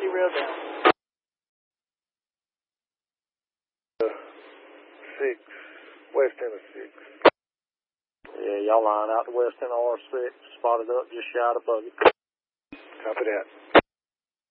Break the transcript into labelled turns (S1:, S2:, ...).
S1: rail down.
S2: 6, west end of 6.
S3: Yeah, y'all line out the west end of R6, spotted up just shy of buggy.
S2: Copy that.